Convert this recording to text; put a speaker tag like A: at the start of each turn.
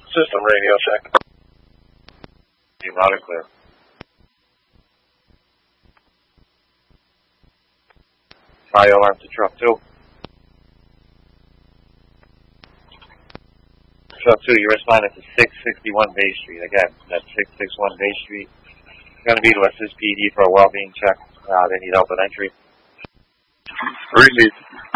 A: System radio check.
B: You loud and clear. Fire alarm to truck 2. Truck 2, you're responding to 661 Bay Street. Again, that's 661 Bay Street. Going to be to assist PD for a well-being check. They need help with entry.
A: Release.